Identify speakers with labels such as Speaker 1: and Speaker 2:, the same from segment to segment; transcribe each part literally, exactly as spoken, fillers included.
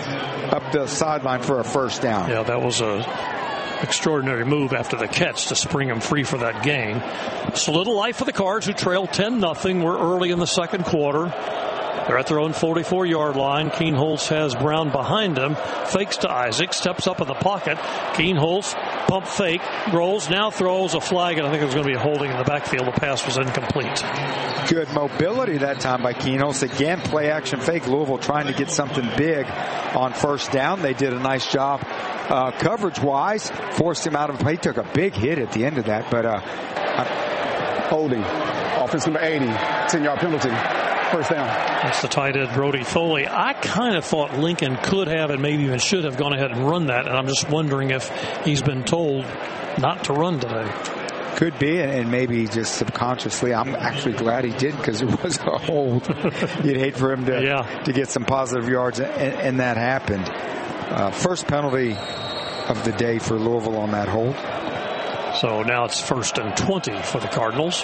Speaker 1: up the sideline for a first down.
Speaker 2: Yeah, that was a extraordinary move after the catch to spring him free for that gain. So little life for the Cards, who trail ten nothing. We're early in the second quarter. They're at their own forty-four yard line. Kienholz has Brown behind him. Fakes to Isaac. Steps up in the pocket. Kienholz, pump fake. Rolls, now throws a flag, and I think it was going to be a holding in the backfield. The pass was incomplete.
Speaker 1: Good mobility that time by Kienholz. Again, play action fake. Louisville trying to get something big on first down. They did a nice job uh, coverage-wise. Forced him out of play. He took a big hit at the end of that. But uh, I,
Speaker 3: holding. Offense number eighty. ten yard penalty. First down.
Speaker 2: That's the tight end, Brody Foley. I kind of thought Lincoln could have and maybe even should have gone ahead and run that, and I'm just wondering if he's been told not to run today.
Speaker 1: Could be, and maybe just subconsciously. I'm actually glad he did, because it was a hold. You'd hate for him to,
Speaker 2: yeah.
Speaker 1: to get some positive yards, and, and that happened. Uh, first penalty of the day for Louisville on that hold.
Speaker 2: So now it's first and twenty for the Cardinals.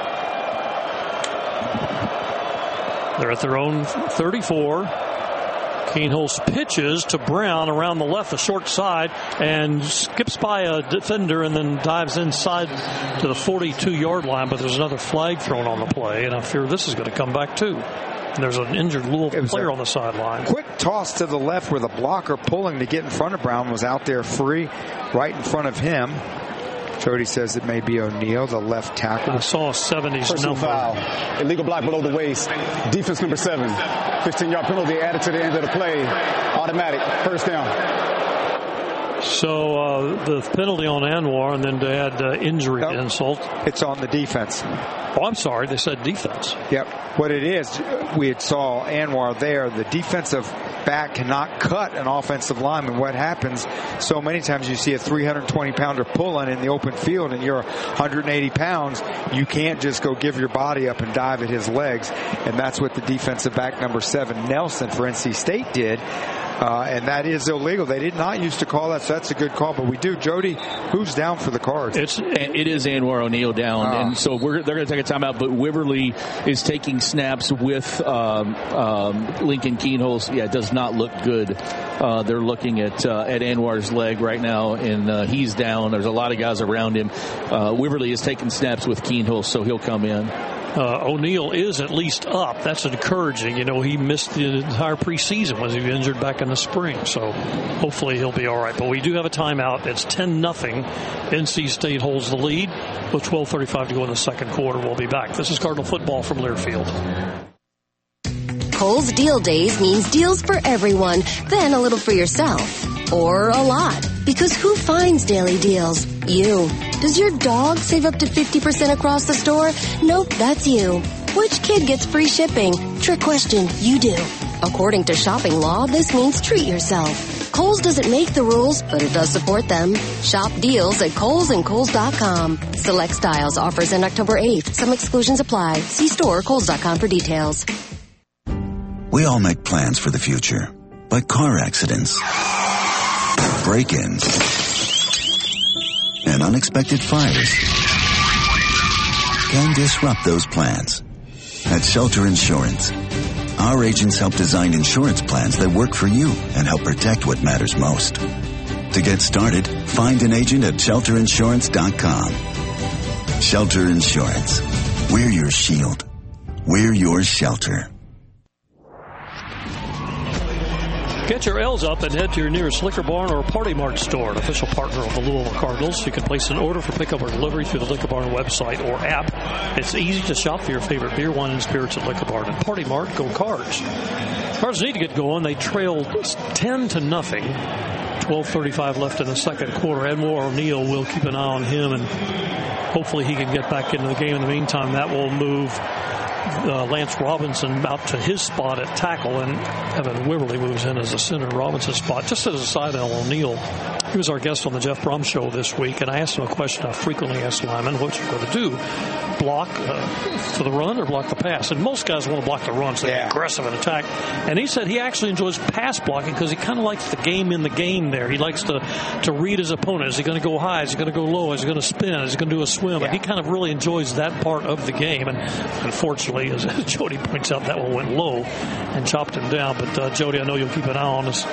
Speaker 2: They're at their own thirty-four. Kienholz pitches to Brown around the left, the short side, and skips by a defender and then dives inside to the forty-two yard line. But there's another flag thrown on the play, and I fear this is going to come back too. And there's an injured Louisville player on the sideline.
Speaker 1: Quick toss to the left where the blocker pulling to get in front of Brown was out there free, right in front of him. Jody says it may be O'Neal, the left tackle.
Speaker 2: I saw a seventies
Speaker 3: Personal
Speaker 2: number.
Speaker 3: Foul. Illegal block below the waist. Defense number seven. fifteen yard penalty added to the end of the play. Automatic. First down.
Speaker 2: So uh, the penalty on Anwar, and then to add uh, injury
Speaker 1: nope.
Speaker 2: insult.
Speaker 1: It's on the defense.
Speaker 2: Oh, I'm sorry. They said defense.
Speaker 1: Yep. What it is, we had saw Anwar there. The defensive back cannot cut an offensive lineman. What happens so many times, you see a three hundred twenty pounder pulling in the open field and you're one hundred eighty pounds. You can't just go give your body up and dive at his legs. And that's what the defensive back number seven, Nelson, for N C State did. Uh, and that is illegal. They did not used to call that, so that's a good call. But we do. Jody, who's down for the Cards?
Speaker 4: It's it is Anwar O'Neal down, oh. and so we're they're going to take a timeout. But Wiverly is taking snaps with um, um, Lincoln Kienholz. Yeah, it does not look good. Uh, they're looking at uh, at Anwar's leg right now, and uh, he's down. There's a lot of guys around him. Uh, Wiverly is taking snaps with Kienholz, so he'll come in.
Speaker 2: Uh, O'Neal is at least up. That's encouraging. You know, he missed the entire preseason, was he injured back in the spring. So hopefully he'll be all right. But we do have a timeout. It's ten nothing. N C State holds the lead with twelve thirty-five to go in the second quarter. We'll be back. This is Cardinal Football from Learfield.
Speaker 5: Kohl's Deal Days means deals for everyone, then a little for yourself. Or a lot. Because who finds daily deals? You. Does your dog save up to fifty percent across the store? Nope, that's you. Which kid gets free shipping? Trick question, you do. According to shopping law, this means treat yourself. Kohl's doesn't make the rules, but it does support them. Shop deals at Kohl's and Kohl's dot com. Select styles offers end October eighth. Some exclusions apply. See store or Kohl's dot com for details.
Speaker 6: We all make plans for the future, but car accidents, break-ins, and unexpected fires can disrupt those plans. At Shelter Insurance, our agents help design insurance plans that work for you and help protect what matters most. To get started, find an agent at shelter insurance dot com. Shelter Insurance. We're your shield. We're your shelter.
Speaker 2: Get your L's up and head to your nearest Liquor Barn or Party Mart store, an official partner of the Louisville Cardinals. You can place an order for pickup or delivery through the Liquor Barn website or app. It's easy to shop for your favorite beer, wine, and spirits at Liquor Barn. And Party Mart, go Cards. Cards need to get going. They trailed ten to nothing. twelve thirty-five left in the second quarter. Anwar O'Neal, will keep an eye on him, and hopefully he can get back into the game. In the meantime, that will move Uh, Lance Robinson out to his spot at tackle, and Evan Wiverly moves in as a center Robinson's spot. Just as a side note, O'Neal, he was our guest on the Jeff Brom show this week, and I asked him a question I frequently ask linemen: what you going to do? Block uh, for the run or block the pass? And most guys want to block the run, so they're yeah. aggressive and attack. And he said he actually enjoys pass blocking because he kind of likes the game in the game there. He likes to, to read his opponent. Is he going to go high? Is he going to go low? Is he going to spin? Is he going to do a swim? Yeah. And he kind of really enjoys that part of the game. And unfortunately, as Jody points out, that one went low and chopped him down. But uh, Jody, I know you'll keep an eye on us